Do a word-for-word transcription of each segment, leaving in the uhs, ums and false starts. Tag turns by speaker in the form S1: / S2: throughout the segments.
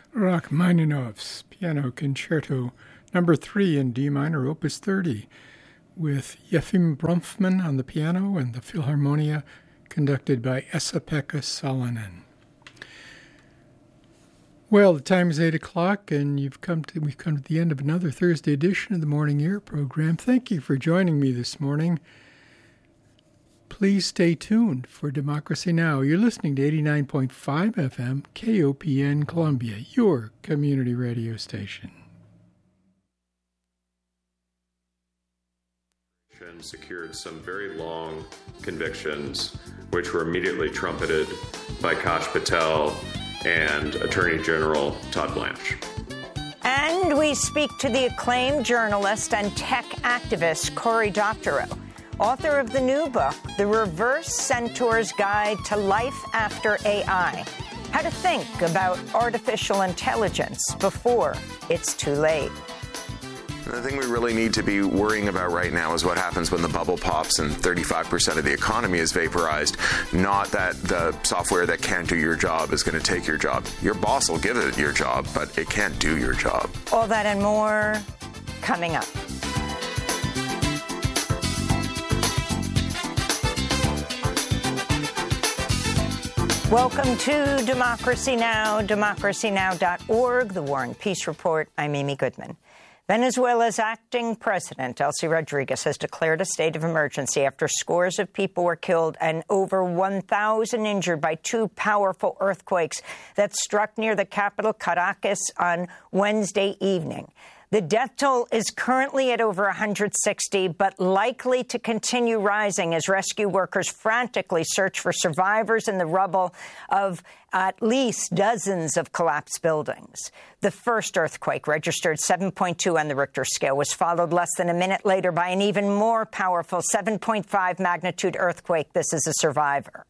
S1: Rachmaninoff's Piano Concerto Number three in D minor, Opus thirty, with Yefim Bromfman on the piano and the Philharmonia, conducted by Esa-Pekka Salonen. Well, the time is eight o'clock, and you've come to we've come to the end of another Thursday edition of the Morning Air program. Thank you for joining me this morning. Please stay tuned for Democracy Now! You're listening to eighty-nine point five F M, K O P N Columbia, your community radio station.
S2: Secured some very long convictions, which were immediately trumpeted by Kash Patel and Attorney General Todd Blanche.
S3: And we speak to the acclaimed journalist and tech activist Cory Doctorow, author of the new book, The Reverse Centaur's Guide to Life After A I, How to Think About Artificial Intelligence Before It's Too Late.
S4: The thing we really need to be worrying about right now is what happens when the bubble pops and thirty-five percent of the economy is vaporized, not that the software that can't do your job is going to take your job. Your boss will give it your job, but it can't do your job.
S3: All that and more coming up. Welcome to Democracy Now!, democracy now dot org, the War and Peace Report. I'm Amy Goodman. Venezuela's acting president, Delcy Rodriguez, has declared a state of emergency after scores of people were killed and over one thousand injured by two powerful earthquakes that struck near the capital, Caracas, on Wednesday evening. The death toll is currently at over one hundred sixty, but likely to continue rising as rescue workers frantically search for survivors in the rubble of at least dozens of collapsed buildings. The first earthquake, registered seven point two on the Richter scale, was followed less than a minute later by an even more powerful seven point five magnitude earthquake. This is a survivor.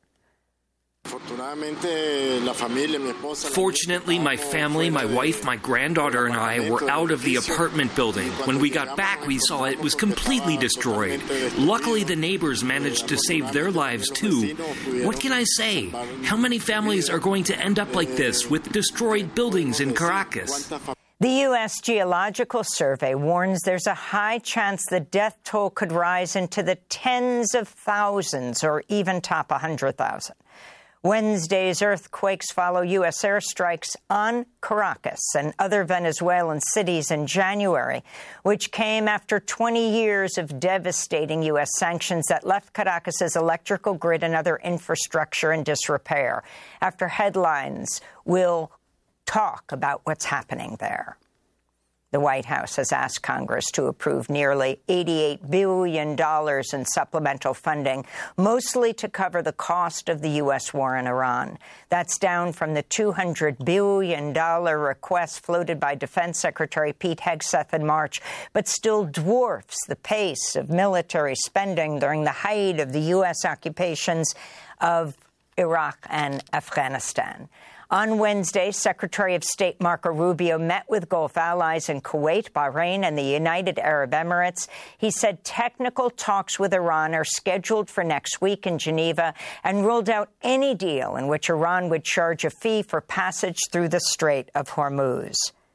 S5: Fortunately, my family, my wife, my granddaughter, and I were out of the apartment building. When we got back, we saw it was completely destroyed. Luckily, the neighbors managed to save their lives, too. What can I say? How many families are going to end up like this, with destroyed buildings in Caracas?
S3: The U S Geological Survey warns there's a high chance the death toll could rise into the tens of thousands or even top one hundred thousand. Wednesday's earthquakes follow U S airstrikes on Caracas and other Venezuelan cities in January, which came after twenty years of devastating U S sanctions that left Caracas's electrical grid and other infrastructure in disrepair. After headlines, we'll talk about what's happening there. The White House has asked Congress to approve nearly eighty-eight billion dollars in supplemental funding, mostly to cover the cost of the U S war in Iran. That's down from the two hundred billion dollars request floated by Defense Secretary Pete Hegseth in March, but still dwarfs the pace of military spending during the height of the U S occupations of Iraq and Afghanistan. On Wednesday, Secretary of State Marco Rubio met with Gulf allies in Kuwait, Bahrain, and the United Arab Emirates. He said technical talks with Iran are scheduled for next week in Geneva and ruled out any deal in which Iran would charge a fee for passage through the Strait of Hormuz.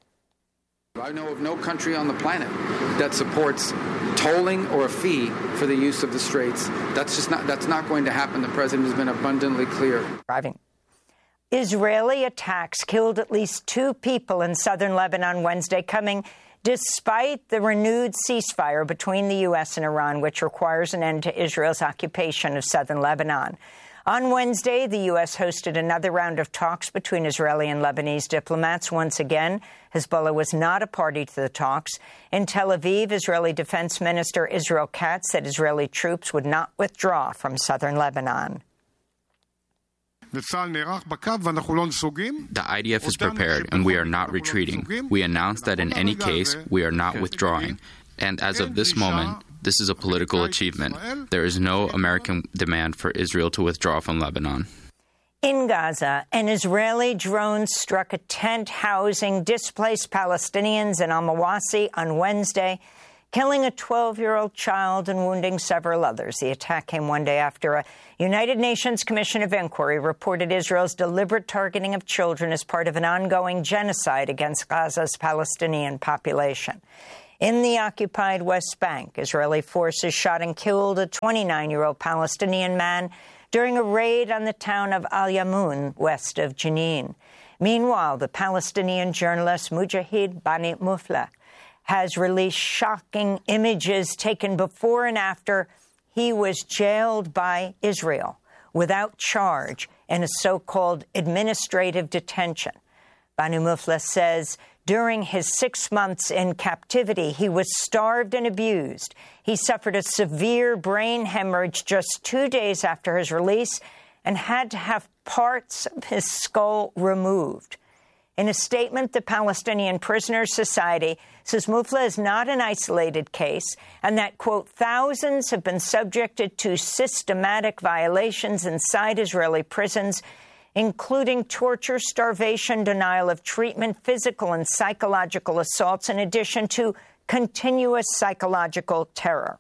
S6: I know of no country on the planet that supports tolling or a fee for the use of the straits. That's just not, that's not going to happen. The president has been abundantly clear.
S3: Driving. Israeli attacks killed at least two people in southern Lebanon Wednesday, coming despite the renewed ceasefire between the U S and Iran, which requires an end to Israel's occupation of southern Lebanon. On Wednesday, the U S hosted another round of talks between Israeli and Lebanese diplomats. Once again, Hezbollah was not a party to the talks. In Tel Aviv, Israeli Defense Minister Israel Katz said Israeli troops would not withdraw from southern Lebanon.
S7: The I D F is prepared, and we are not retreating. We announced that in any case, we are not withdrawing. And as of this moment, this is a political achievement. There is no American demand for Israel to withdraw from Lebanon.
S3: In Gaza, an Israeli drone struck a tent housing displaced Palestinians in Al-Mawasi on Wednesday, killing a twelve-year-old child and wounding several others. The attack came one day after a United Nations Commission of Inquiry reported Israel's deliberate targeting of children as part of an ongoing genocide against Gaza's Palestinian population. In the occupied West Bank, Israeli forces shot and killed a twenty-nine-year-old Palestinian man during a raid on the town of Al Yamoun, west of Jenin. Meanwhile, the Palestinian journalist Mujahid Bani Mufleh has released shocking images taken before and after he was jailed by Israel without charge in a so-called administrative detention. Bani Mufleh says during his six months in captivity, he was starved and abused. He suffered a severe brain hemorrhage just two days after his release and had to have parts of his skull removed. In a statement, the Palestinian Prisoners Society says Mufleh is not an isolated case and that, quote, thousands have been subjected to systematic violations inside Israeli prisons, including torture, starvation, denial of treatment, physical and psychological assaults, in addition to continuous psychological terror.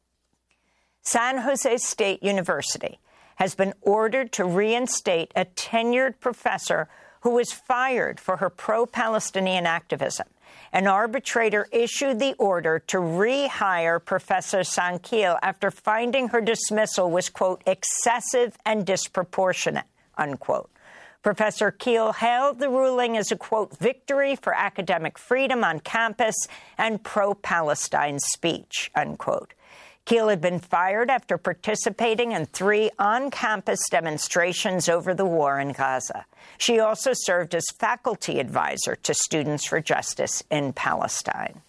S3: San Jose State University has been ordered to reinstate a tenured professor who was fired for her pro-Palestinian activism. An arbitrator issued the order to rehire Professor Sankil after finding her dismissal was, quote, excessive and disproportionate, unquote. Professor Keel hailed the ruling as a, quote, victory for academic freedom on campus and pro-Palestine speech, unquote. Keel had been fired after participating in three on-campus demonstrations over the war in Gaza. She also served as faculty advisor to Students for Justice in Palestine.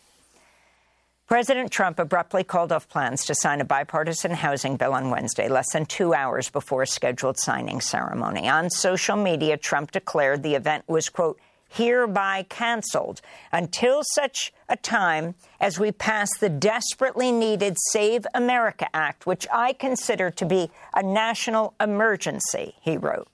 S3: President Trump abruptly called off plans to sign a bipartisan housing bill on Wednesday, less than two hours before a scheduled signing ceremony. On social media, Trump declared the event was, quote, hereby canceled until such a time as we pass the desperately needed Save America Act, which I consider to be a national emergency, he wrote.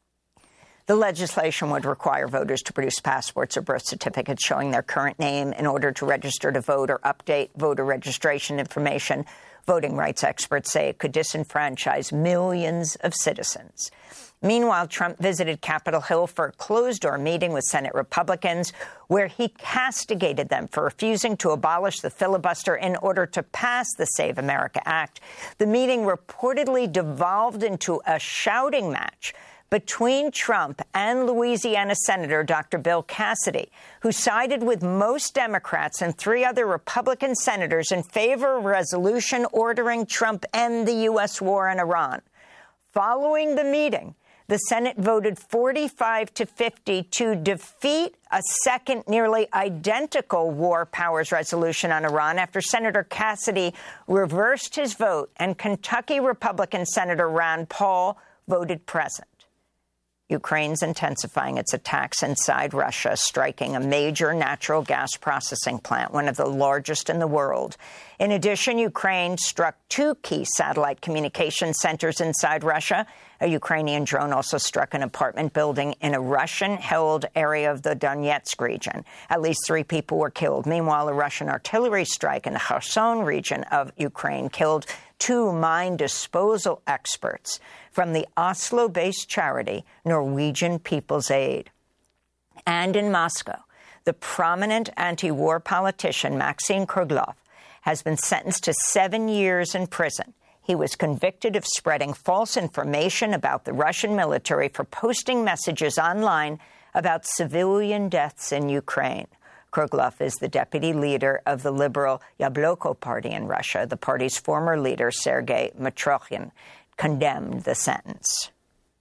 S3: The legislation would require voters to produce passports or birth certificates showing their current name in order to register to vote or update voter registration information. Voting rights experts say it could disenfranchise millions of citizens. Meanwhile, Trump visited Capitol Hill for a closed-door meeting with Senate Republicans, where he castigated them for refusing to abolish the filibuster in order to pass the Save America Act. The meeting reportedly devolved into a shouting match between Trump and Louisiana Senator Doctor Bill Cassidy, who sided with most Democrats and three other Republican senators in favor of a resolution ordering Trump end the U S war in Iran. Following the meeting, the Senate voted forty-five to fifty to defeat a second nearly identical war powers resolution on Iran after Senator Cassidy reversed his vote and Kentucky Republican Senator Rand Paul voted present. Ukraine's intensifying its attacks inside Russia, striking a major natural gas processing plant, one of the largest in the world. In addition, Ukraine struck two key satellite communication centers inside Russia. A Ukrainian drone also struck an apartment building in a Russian-held area of the Donetsk region. At least three people were killed. Meanwhile, a Russian artillery strike in the Kherson region of Ukraine killed two mine disposal experts from the Oslo-based charity Norwegian People's Aid. And in Moscow, the prominent anti-war politician Maxim Kryglov has been sentenced to seven years in prison. He was convicted of spreading false information about the Russian military for posting messages online about civilian deaths in Ukraine. Kryglov is the deputy leader of the liberal Yabloko party in Russia. The party's former leader, Sergei Mitrokhin, condemned the sentence.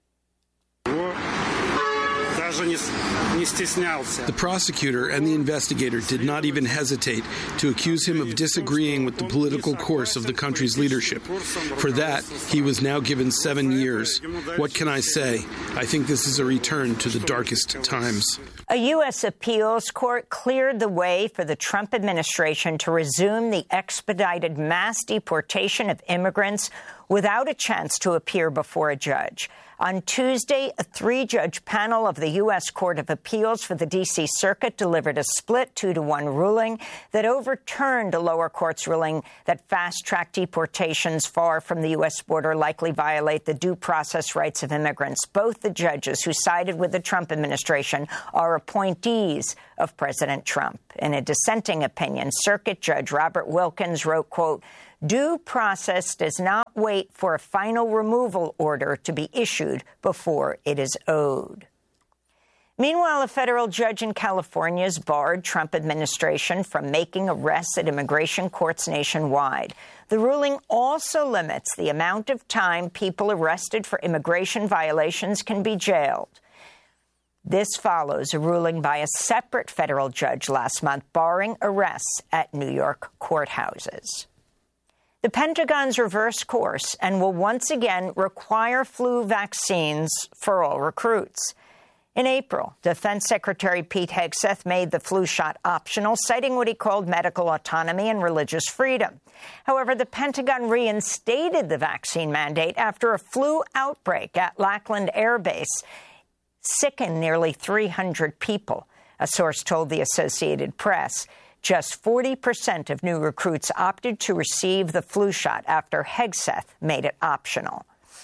S8: The prosecutor and the investigator did not even hesitate to accuse him of disagreeing with the political course of the country's leadership. For that, he was now given seven years. What can I say? I think this is a return to the darkest times.
S3: A U S appeals court cleared the way for the Trump administration to resume the expedited mass deportation of immigrants without a chance to appear before a judge. On Tuesday, a three-judge panel of the U S Court of Appeals for the D C Circuit delivered a split two to one ruling that overturned a lower court's ruling that fast-track deportations far from the U S border likely violate the due process rights of immigrants. Both the judges who sided with the Trump administration are appointees of President Trump. In a dissenting opinion, Circuit Judge Robert Wilkins wrote, quote, "Due process does not wait for a final removal order to be issued before it is owed." Meanwhile, a federal judge in California has barred Trump administration from making arrests at immigration courts nationwide. The ruling also limits the amount of time people arrested for immigration violations can be jailed. This follows a ruling by a separate federal judge last month barring arrests at New York courthouses. The Pentagon's reversed course and will once again require flu vaccines for all recruits. In April, Defense Secretary Pete Hegseth made the flu shot optional, citing what he called medical autonomy and religious freedom. However, the Pentagon reinstated the vaccine mandate after a flu outbreak at Lackland Air Base sickened nearly three hundred people, a source told the Associated Press. Just forty percent of new recruits opted to receive the flu shot after Hegseth made it optional.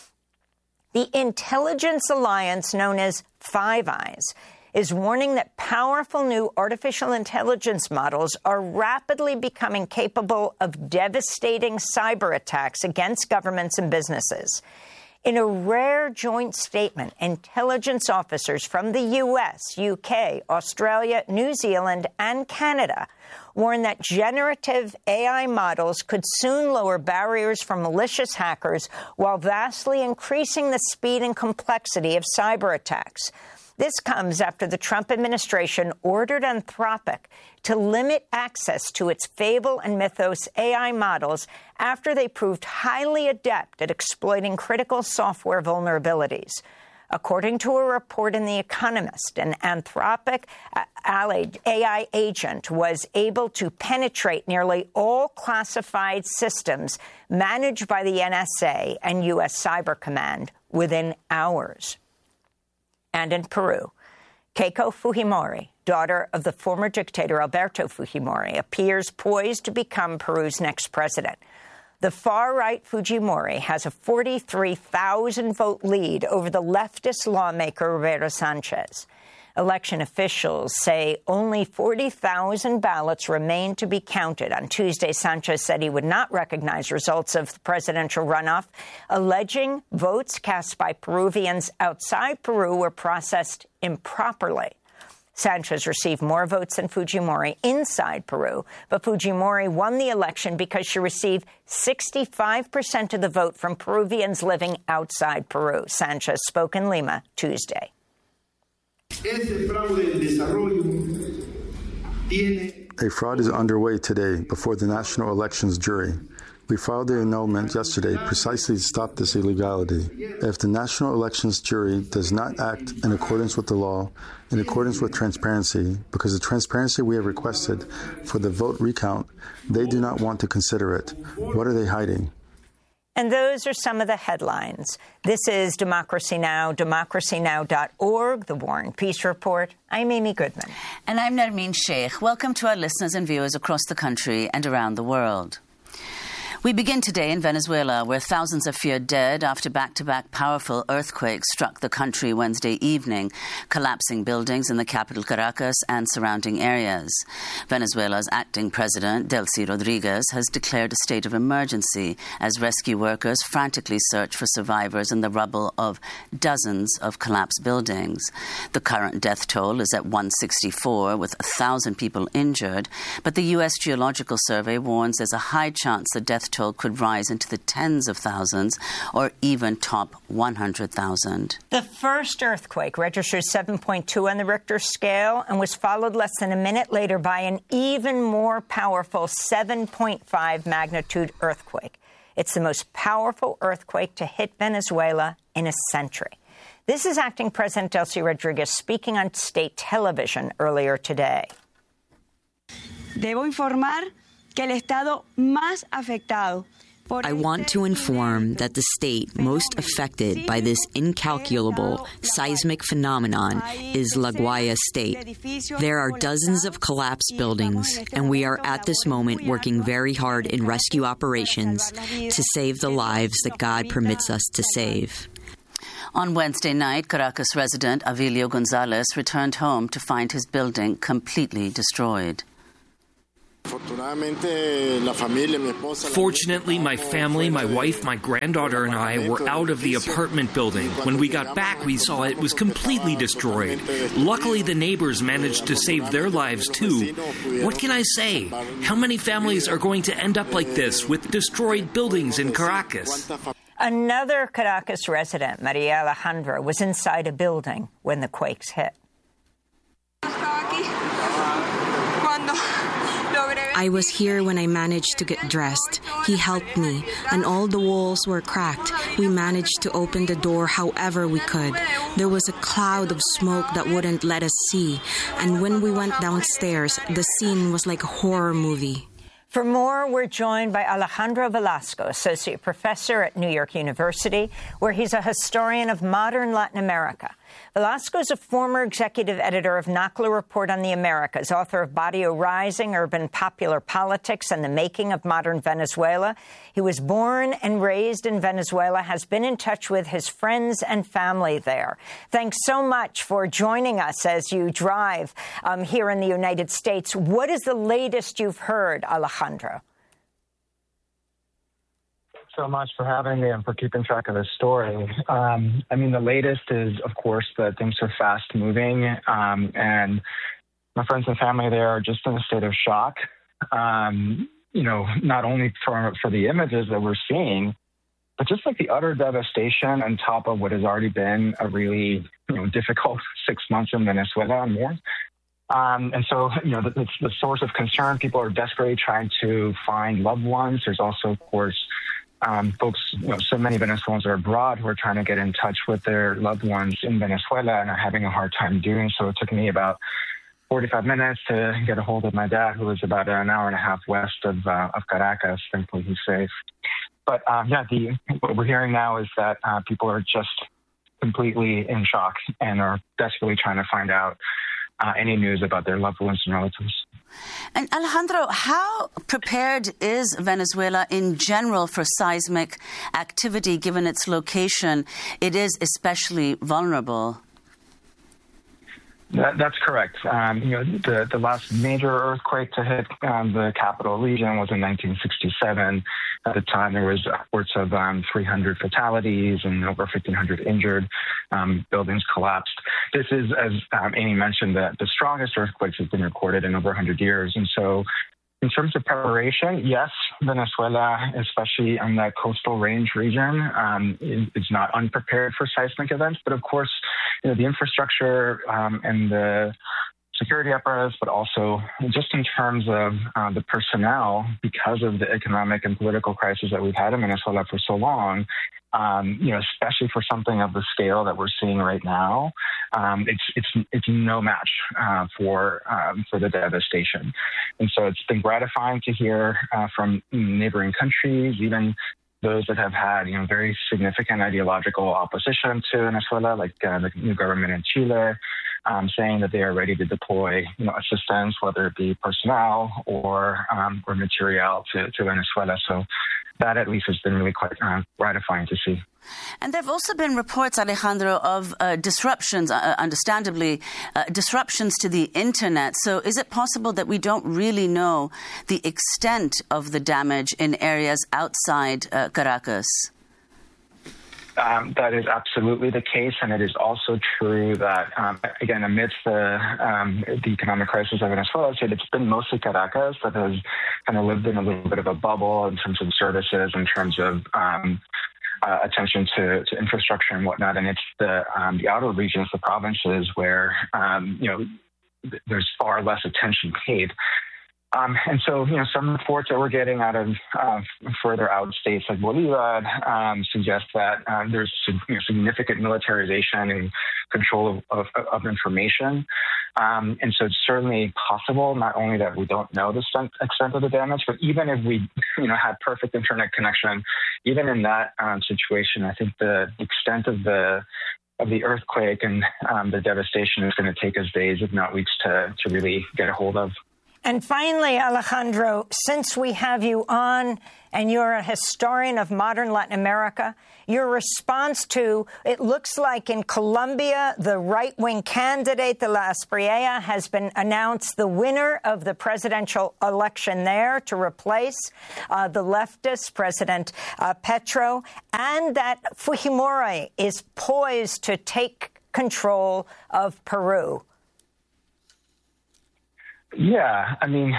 S3: The intelligence alliance known as Five Eyes is warning that powerful new artificial intelligence models are rapidly becoming capable of devastating cyber attacks against governments and businesses. In a rare joint statement, intelligence officers from the U S, U K, Australia, New Zealand, and Canada warn that generative A I models could soon lower barriers for malicious hackers while vastly increasing the speed and complexity of cyber attacks. This comes after the Trump administration ordered Anthropic to limit access to its Fable and Mythos A I models after they proved highly adept at exploiting critical software vulnerabilities. According to a report in The Economist, an Anthropic A I agent was able to penetrate nearly all classified systems managed by the N S A and U S Cyber Command within hours. And in Peru, Keiko Fujimori, daughter of the former dictator Alberto Fujimori, appears poised to become Peru's next president. The far-right Fujimori has a forty-three thousand vote lead over the leftist lawmaker Roberto Sanchez. Election officials say only forty thousand ballots remain to be counted. On Tuesday, Sanchez said he would not recognize results of the presidential runoff, alleging votes cast by Peruvians outside Peru were processed improperly. Sanchez received more votes than Fujimori inside Peru, but Fujimori won the election because she received sixty-five percent of the vote from Peruvians living outside Peru. Sanchez spoke in Lima Tuesday.
S9: A fraud is underway today before the National Elections Jury. We filed the annulment yesterday precisely to stop this illegality. If the National Elections Jury does not act in accordance with the law, in accordance with transparency, because the transparency we have requested for the vote recount, they do not want to consider it. What are they hiding?
S3: And those are some of the headlines. This is Democracy Now!, democracy now dot org, The War and Peace Report. I'm Amy Goodman.
S10: And I'm Nermeen Sheikh. Welcome to our listeners and viewers across the country and around the world. We begin today in Venezuela, where thousands are feared dead after back-to-back powerful earthquakes struck the country Wednesday evening, collapsing buildings in the capital Caracas and surrounding areas. Venezuela's acting president, Delcy Rodriguez, has declared a state of emergency as rescue workers frantically search for survivors in the rubble of dozens of collapsed buildings. The current death toll is at one hundred sixty-four, with one thousand people injured, but the U S Geological Survey warns there's a high chance the death toll could rise into the tens of thousands or even top one hundred thousand.
S3: The first earthquake registered seven point two on the Richter scale and was followed less than a minute later by an even more powerful seven point five magnitude earthquake. It's the most powerful earthquake to hit Venezuela in a century. This is acting President Delcy Rodriguez speaking on state television earlier today.
S11: Debo informar que el estado más afectado I want to inform that the state most affected by this incalculable seismic phenomenon is La Guaya State. There are dozens of collapsed buildings, and we are at this moment working very hard in rescue operations to save the lives that God permits us to save.
S10: On Wednesday night, Caracas resident Avilio Gonzalez returned home to find his building completely destroyed.
S5: Fortunately, my family, my wife, my granddaughter, and I were out of the apartment building. When we got back, we saw it was completely destroyed. Luckily, the neighbors managed to save their lives too. What can I say? How many families are going to end up like this with destroyed buildings in Caracas?
S3: Another Caracas resident, Maria Alejandra, was inside a building when the quakes hit.
S12: I was here when I managed to get dressed. He helped me, and all the walls were cracked. We managed to open the door however we could. There was a cloud of smoke that wouldn't let us see, and when we went downstairs, the scene was like a horror movie.
S3: For more, we're joined by Alejandro Velasco, Associate Professor at New York University, where he's a historian of modern Latin America. Velasco is a former executive editor of NACLA Report on the Americas, author of Barrio Rising, Urban Popular Politics, and the Making of Modern Venezuela. He was born and raised in Venezuela, has been in touch with his friends and family there. Thanks so much for joining us as you drive um, here in the United States. What is the latest you've heard, Alejandro?
S13: So much for having me and for keeping track of this story. Um, I mean, the latest is, of course, that things are fast moving, um, and my friends and family there are just in a state of shock. Um, you know, not only for for the images that we're seeing, but just like the utter devastation on top of what has already been a really, you know, difficult six months in Venezuela and more. Um, and so, you know, it's the source of concern. People are desperately trying to find loved ones. There's also, of course, Um, folks, you know, so many Venezuelans are abroad who are trying to get in touch with their loved ones in Venezuela and are having a hard time doing so. It took me about forty-five minutes to get a hold of my dad, who was about an hour and a half west of, uh, of Caracas. Thankfully, he's safe. But um, yeah, the, what we're hearing now is that uh, people are just completely in shock and are desperately trying to find out uh, any news about their loved ones and relatives.
S10: And Alejandro, how prepared is Venezuela in general for seismic activity, given its location? It is especially vulnerable.
S13: That, that's correct. Um, you know, the, the last major earthquake to hit um, the capital region was in nineteen sixty-seven. At the time, there was upwards of um, three hundred fatalities and over fifteen hundred injured. Um, buildings collapsed. This is, as um, Amy mentioned, the, the strongest earthquakes have been recorded in over one hundred years. And so in terms of preparation, yes, Venezuela, especially in that coastal range region, um, is, is not unprepared for seismic events. But of course, you know, the infrastructure um, and the security apparatus, but also just in terms of uh, the personnel, because of the economic and political crisis that we've had in Venezuela for so long, um, you know, especially for something of the scale that we're seeing right now, um, it's it's it's no match uh, for um, for the devastation. And so it's been gratifying to hear uh, from neighboring countries, even those that have had, you know, very significant ideological opposition to Venezuela, like uh, the new government in Chile, um, saying that they are ready to deploy, you know, assistance, whether it be personnel or um, or material to, to Venezuela. So that at least has been really quite uh, gratifying to see.
S10: And there have also been reports, Alejandro, of uh, disruptions, uh, understandably, uh, disruptions to the internet. So is it possible that we don't really know the extent of the damage in areas outside uh, Caracas?
S13: Um, that is absolutely the case, and it is also true that, um, again, amidst the, um, the economic crisis of Venezuela, it's been mostly Caracas that has kind of lived in a little bit of a bubble in terms of services, in terms of um, uh, attention to, to infrastructure and whatnot, and it's the um, the outer regions, the provinces, where um, you know th- there's far less attention paid. Um, and so, you know, some reports that we're getting out of uh, further out states like Bolívar um, suggest that uh, there's you know, significant militarization and control of, of, of information. Um, and so it's certainly possible, not only that we don't know the extent of the damage, but even if we, you know, had perfect internet connection, even in that um, situation, I think the extent of the of the earthquake and um, the devastation is going to take us days, if not weeks, to, to really get a hold of.
S3: And finally, Alejandro, since we have you on and you're a historian of modern Latin America, your response to, it looks like in Colombia, the right-wing candidate, de la Espriella, has been announced the winner of the presidential election there to replace uh, the leftist President uh, Petro, and that Fujimori is poised to take control of Peru.
S13: Yeah, I mean,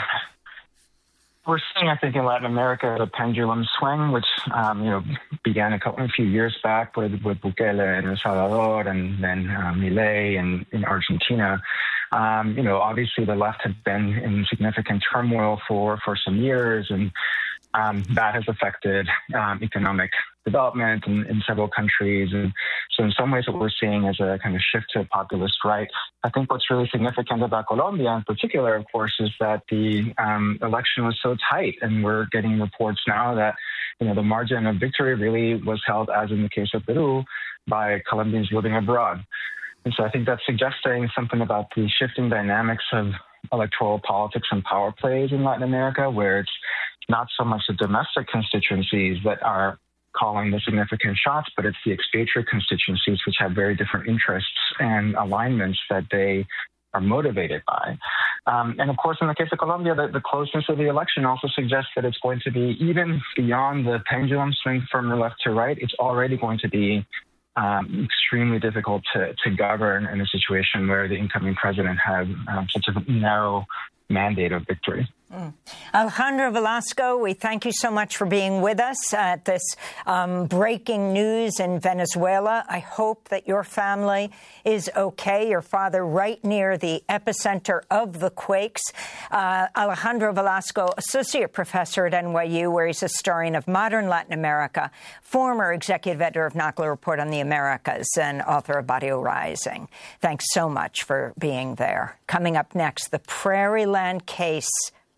S13: we're seeing, I think, in Latin America, the pendulum swing, which, um, you know, began a couple, a few years back with, with Bukele in El Salvador and then uh, Milei in, in Argentina. Um, you know, obviously the left had been in significant turmoil for, for some years, and um, that has affected um, economic development in, in several countries. And so in some ways what we're seeing is a kind of shift to a populist right. I think what's really significant about Colombia in particular, of course, is that the um, election was so tight, and we're getting reports now that, you know, the margin of victory really was held, as in the case of Peru, by Colombians living abroad. And so I think that's suggesting something about the shifting dynamics of electoral politics and power plays in Latin America, where it's not so much the domestic constituencies that are calling the significant shots, but it's the expatriate constituencies, which have very different interests and alignments that they are motivated by. Um, and of course, in the case of Colombia, the, the closeness of the election also suggests that it's going to be, even beyond the pendulum swing from the left to right, it's already going to be um, extremely difficult to, to govern in a situation where the incoming president has um, such a narrow mandate of victory.
S3: Mm. Alejandro Velasco, we thank you so much for being with us at this um, breaking news in Venezuela. I hope that your family is okay. Your father right near the epicenter of the quakes. Uh, Alejandro Velasco, associate professor at N Y U, where he's a historian of modern Latin America, former executive editor of NACLA Report on the Americas, and author of Barrio Rising. Thanks so much for being there. Coming up next, the Prairie Land case.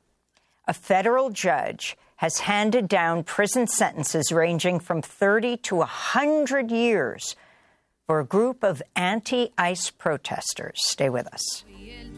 S3: A federal judge has handed down prison sentences ranging from thirty to one hundred years for a group of anti-ICE protesters. Stay with us.